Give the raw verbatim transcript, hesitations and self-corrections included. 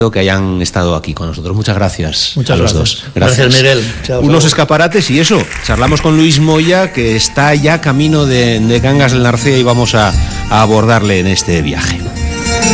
que hayan estado aquí con nosotros. Muchas gracias. Muchas a los gracias. dos. Gracias. Gracias, Miguel. Chao, Unos chao. escaparates y eso. Charlamos con Luis Moya, que está ya camino de, de Cangas del Narcea, y vamos a, a abordarle en este viaje.